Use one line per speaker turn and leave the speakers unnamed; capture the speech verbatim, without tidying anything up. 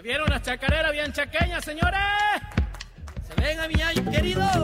¿Se vieron las chacareras bien chaqueñas, señores? ¿Se ven a mi ay querido?